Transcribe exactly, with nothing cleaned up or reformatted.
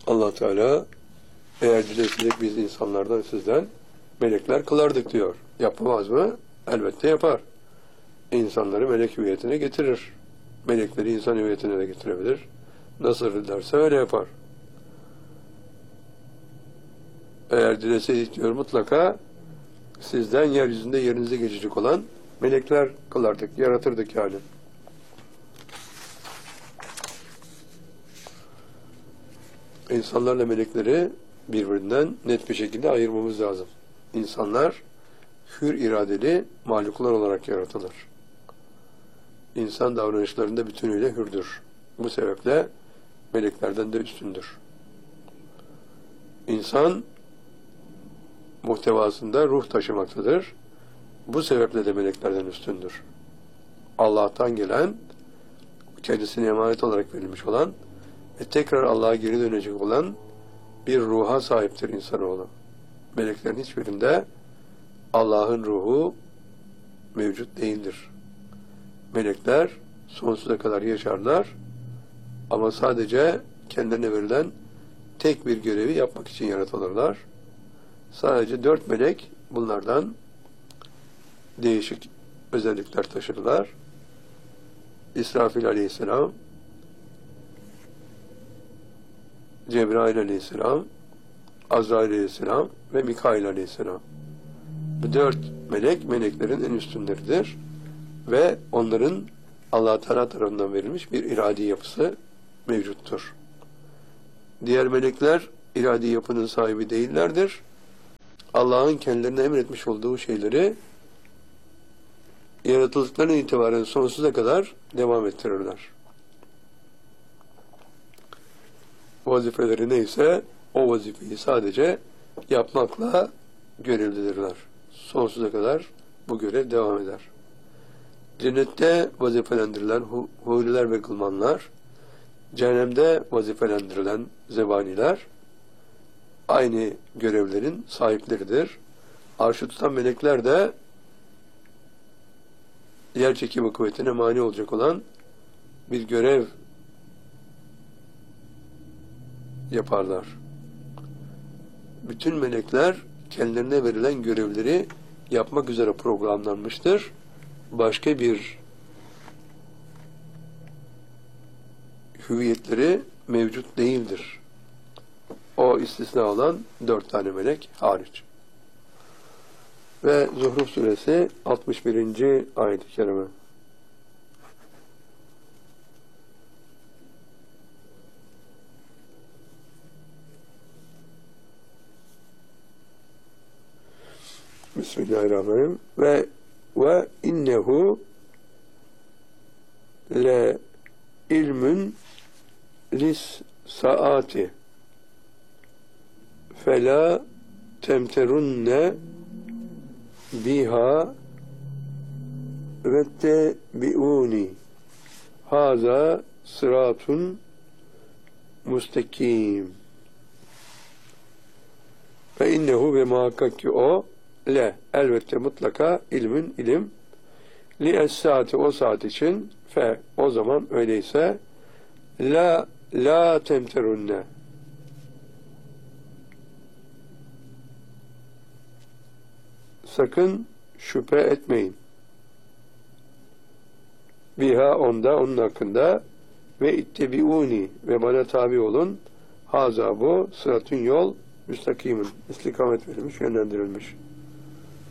Allah Teala eğer dileseydik biz insanlardan sizden melekler kılardık diyor. Yapamaz mı? Elbette yapar. İnsanları melek hüviyetine getirir. Melekleri insan hüviyetine de getirebilir. Nasıl dilerse öyle yapar. Eğer dileseydik diyor mutlaka sizden yeryüzünde yerinize geçecek olan melekler kılardık, yaratırdık yani. İnsanlarla melekleri birbirinden net bir şekilde ayırmamız lazım. İnsanlar hür iradeli mahluklar olarak yaratılır. İnsan davranışlarında bütünüyle hürdür. Bu sebeple meleklerden de üstündür. İnsan muhtevasında ruh taşımaktadır. Bu sebeple de meleklerden üstündür. Allah'tan gelen, kendisine emanet olarak verilmiş olan ve tekrar Allah'a geri dönecek olan bir ruha sahiptir insanoğlu. Meleklerin hiçbirinde Allah'ın ruhu mevcut değildir. Melekler sonsuza kadar yaşarlar ama sadece kendilerine verilen tek bir görevi yapmak için yaratılırlar. Sadece dört melek bunlardan değişik özellikler taşırlar. İsrafil aleyhisselam, Cebrail aleyhisselam, Azrail aleyhisselam ve Mikail aleyhisselam. Bu dört melek, meleklerin en üstünleridir ve onların Allah Teala tarafından verilmiş bir iradi yapısı mevcuttur. Diğer melekler iradi yapının sahibi değillerdir. Allah'ın kendilerine emretmiş olduğu şeyleri yaratıldıklarından itibaren sonsuza kadar devam ettirirler. Vazifeleri neyse o vazifeyi sadece yapmakla görevlidirler. Sonsuza kadar bu görev devam eder. Cennette vazifelendirilen huriler ve kılmanlar, cehennemde vazifelendirilen zebaniler aynı görevlerin sahipleridir. Arşı tutan melekler de yer çekimi kuvvetine mani olacak olan bir görev yaparlar. Bütün melekler kendilerine verilen görevleri yapmak üzere programlanmıştır. Başka bir hüviyetleri mevcut değildir. O istisna olan dört tane melek hariç. Ve Zuhruf suresi altmış birinci ayet-i kerime. Bismillahirrahmanirrahim. Ve ve innehu le ilmün lis saati fela temterunne biha vettebi'uni haza sıratun mustakim. Ve innehu ve muhakkak ki o le elbette mutlaka ilmin ilim li es saati o saat için fe o zaman öyleyse la la temterunne sakın şüphe etmeyin. Biha onda onun hakkında ve ittebiuni ve bana tabi olun. Haza bu sıratun yol müstakimin istikamet verilmiş, yönlendirilmiş.